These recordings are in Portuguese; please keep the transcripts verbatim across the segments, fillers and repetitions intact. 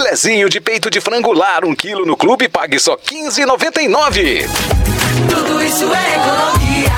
Filezinho de peito de frango lar, um quilo no clube, pague só quinze reais e noventa e nove centavos. Tudo isso é economia.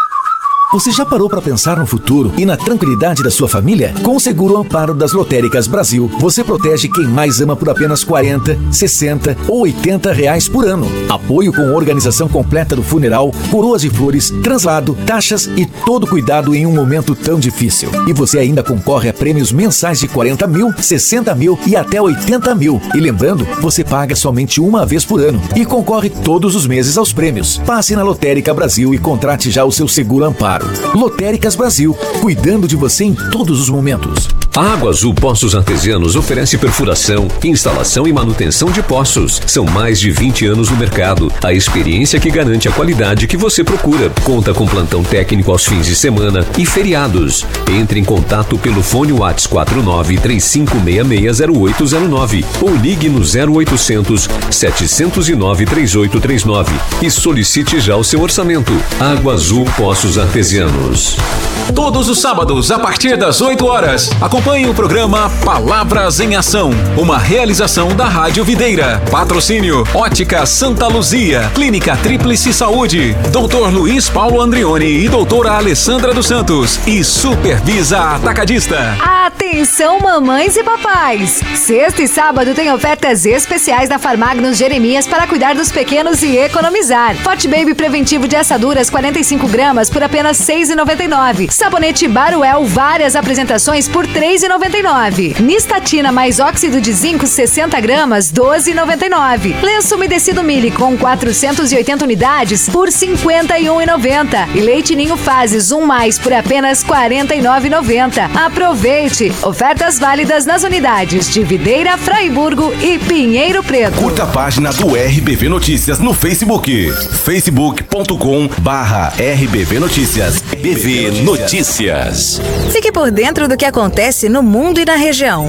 Você já parou para pensar no futuro e na tranquilidade da sua família? Com o Seguro Amparo das Lotéricas Brasil, você protege quem mais ama por apenas quarenta, sessenta ou oitenta reais por ano. Apoio com organização completa do funeral, coroas de flores, translado, taxas e todo cuidado em um momento tão difícil. E você ainda concorre a prêmios mensais de quarenta mil, sessenta mil e até oitenta mil. E lembrando, você paga somente uma vez por ano e concorre todos os meses aos prêmios. Passe na Lotérica Brasil e contrate já o seu Seguro Amparo. Lotéricas Brasil, cuidando de você em todos os momentos. A Água Azul Poços Artesianos oferece perfuração, instalação e manutenção de poços. São mais de vinte anos no mercado. A experiência que garante a qualidade que você procura. Conta com plantão técnico aos fins de semana e feriados. Entre em contato pelo fone WhatsApp quatro nove três cinco seis seis zero oito zero nove ou ligue no zero oitocentos, sete zero nove, três oito três nove e solicite já o seu orçamento. Água Azul Poços Artesianos. Todos os sábados, a partir das oito horas, acompanhe o programa Palavras em Ação, uma realização da Rádio Videira. Patrocínio Ótica Santa Luzia, Clínica Tríplice Saúde, doutor Luiz Paulo Andrioni e doutora Alessandra dos Santos e Supervisa Atacadista. Atenção, mamães e papais! Sexta e sábado tem ofertas especiais da Farmagnos Jeremias para cuidar dos pequenos e economizar. Forte Baby preventivo de assaduras quarenta e cinco gramas por apenas seis reais e noventa e nove centavos. Sabonete Baruel, várias apresentações por três reais e noventa e nove centavos. Nistatina mais óxido de zinco sessenta gramas, doze reais e noventa e nove centavos. Lenço umedecido Mili com quatrocentas e oitenta unidades por cinquenta e um reais e noventa centavos. E leite Ninho Fases um mais por apenas quarenta e nove reais e noventa centavos. Aproveite! Ofertas válidas nas unidades de Videira, Fraiburgo e Pinheiro Preto. Curta a página do R B V Notícias no Facebook. facebook ponto com barra R B V Notícias. B V Notícias. Fique por dentro do que acontece no mundo e na região.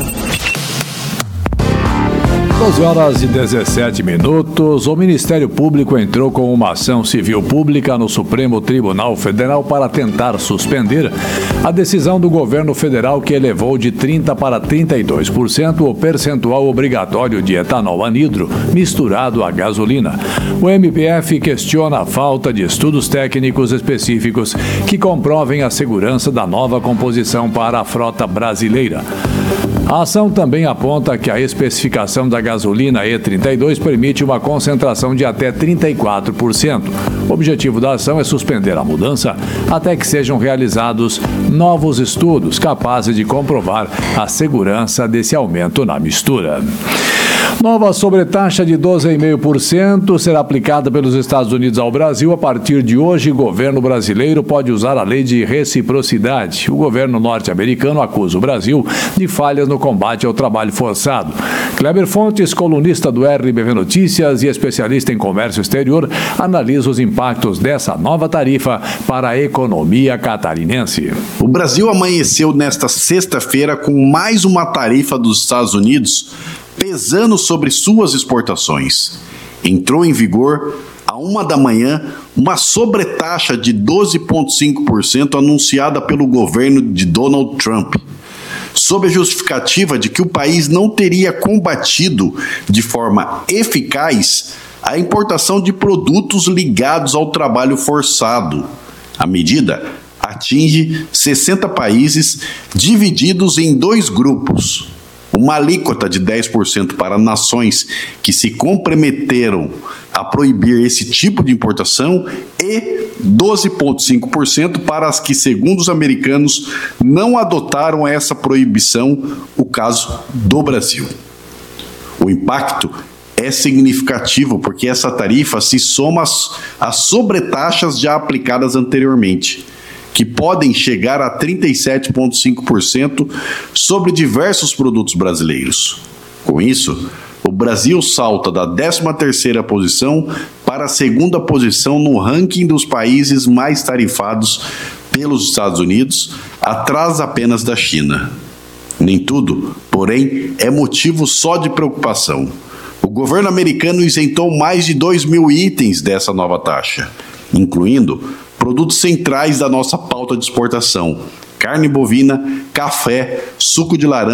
doze horas e dezessete minutos, o Ministério Público entrou com uma ação civil pública no Supremo Tribunal Federal para tentar suspender a decisão do governo federal que elevou de trinta por cento para trinta e dois por cento o percentual obrigatório de etanol anidro misturado à gasolina. O M P F questiona a falta de estudos técnicos específicos que comprovem a segurança da nova composição para a frota brasileira. A ação também aponta que a especificação da gasolina E trinta e dois permite uma concentração de até trinta e quatro por cento. O objetivo da ação é suspender a mudança até que sejam realizados novos estudos capazes de comprovar a segurança desse aumento na mistura. Nova sobretaxa de doze vírgula cinco por cento será aplicada pelos Estados Unidos ao Brasil. A partir de hoje, o governo brasileiro pode usar a lei de reciprocidade. O governo norte-americano acusa o Brasil de falhas no combate ao trabalho forçado. Kleber Fontes, colunista do R B V Notícias e especialista em comércio exterior, analisa os impactos dessa nova tarifa para a economia catarinense. O Brasil amanheceu nesta sexta-feira com mais uma tarifa dos Estados Unidos pesando sobre suas exportações. Entrou em vigor, à uma da manhã, uma sobretaxa de doze vírgula cinco por cento anunciada pelo governo de Donald Trump, sob a justificativa de que o país não teria combatido de forma eficaz a importação de produtos ligados ao trabalho forçado. A medida atinge sessenta países divididos em dois grupos. Uma alíquota de dez por cento para nações que se comprometeram a proibir esse tipo de importação e doze vírgula cinco por cento para as que, segundo os americanos, não adotaram essa proibição, o caso do Brasil. O impacto é significativo porque essa tarifa se soma às, às sobretaxas já aplicadas anteriormente, que podem chegar a trinta e sete vírgula cinco por cento sobre diversos produtos brasileiros. Com isso, o Brasil salta da décima terceira posição para a segunda posição no ranking dos países mais tarifados pelos Estados Unidos, atrás apenas da China. Nem tudo, porém, é motivo só de preocupação. O governo americano isentou mais de dois mil itens dessa nova taxa, incluindo produtos centrais da nossa pauta de exportação: carne bovina, café, suco de laranja,